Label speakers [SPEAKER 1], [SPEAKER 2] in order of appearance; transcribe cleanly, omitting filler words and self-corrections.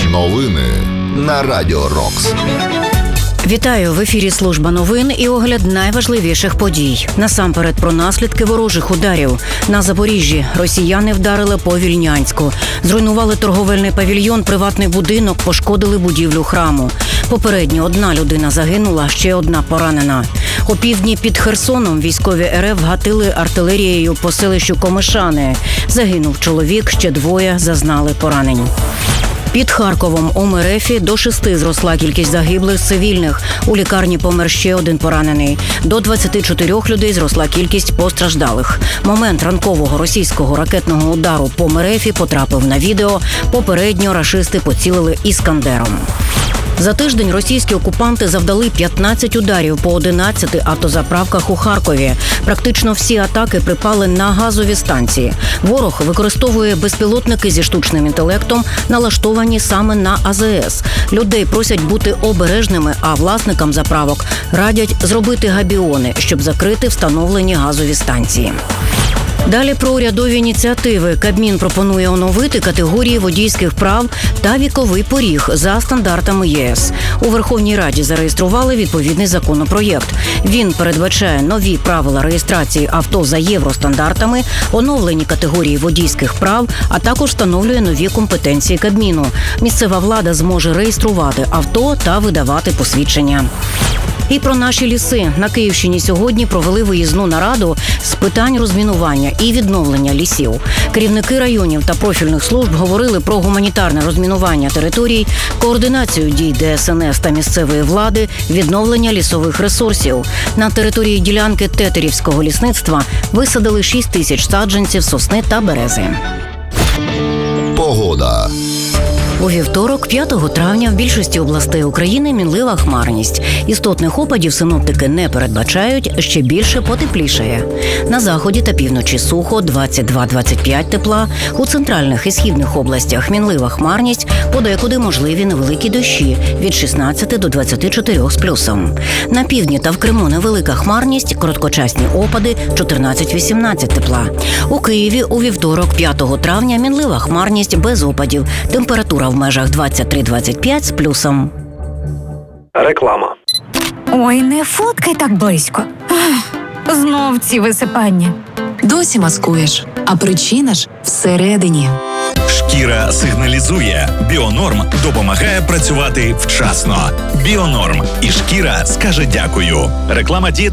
[SPEAKER 1] Новини на Радіо Рокс.
[SPEAKER 2] Вітаю! В ефірі служба новин і огляд найважливіших подій. Насамперед про наслідки ворожих ударів. На Запоріжжі росіяни вдарили по Вільнянську. Зруйнували торговельний павільйон, приватний будинок, пошкодили будівлю храму. Попередньо одна людина загинула, ще одна поранена. Опівдні під Херсоном військові РФ гатили артилерією по селищу Комишани. Загинув чоловік, ще двоє зазнали поранень. Під Харковом у МРФі до 6 зросла кількість загиблих цивільних. У лікарні помер ще один поранений. До 24 людей зросла кількість постраждалих. Момент ранкового російського ракетного удару по МРФі потрапив на відео. Попередньо рашисти поцілили «Іскандером». За тиждень російські окупанти завдали 15 ударів по 11 автозаправках у Харкові. Практично всі атаки припали на газові станції. Ворог використовує безпілотники зі штучним інтелектом, налаштовані саме на АЗС. Людей просять бути обережними, а власникам заправок радять зробити габіони, щоб закрити встановлені газові станції. Далі про урядові ініціативи. Кабмін пропонує оновити категорії водійських прав та віковий поріг за стандартами ЄС. У Верховній Раді зареєстрували відповідний законопроєкт. Він передбачає нові правила реєстрації авто за євростандартами, оновлені категорії водійських прав, а також встановлює нові компетенції Кабміну. Місцева влада зможе реєструвати авто та видавати посвідчення. І про наші ліси. На Київщині сьогодні провели виїзну нараду з питань розмінування і відновлення лісів. Керівники районів та профільних служб говорили про гуманітарне розмінування територій, координацію дій ДСНС та місцевої влади, відновлення лісових ресурсів. На території ділянки Тетерівського лісництва висадили 6 тисяч саджанців сосни та берези.
[SPEAKER 1] Погода.
[SPEAKER 2] У вівторок, 5 травня, в більшості областей України мінлива хмарність. Істотних опадів синоптики не передбачають, ще більше потеплішає. На заході та півночі сухо, 22-25 тепла. У центральних і східних областях мінлива хмарність, подекуди можливі невеликі дощі від 16 до 24 з плюсом. На півдні та в Криму невелика хмарність, короткочасні опади 14-18 тепла. У Києві у вівторок, 5 травня, мінлива хмарність без опадів. Температура в межах 23-25 з плюсом.
[SPEAKER 3] Реклама.
[SPEAKER 4] Ой, не фоткай так близько. Знов ці висипання.
[SPEAKER 5] Досі маскуєш, а причина ж всередині.
[SPEAKER 6] Шкіра сигналізує. Біонорм допомагає працювати вчасно. Біонорм. І шкіра скаже дякую. Реклама діє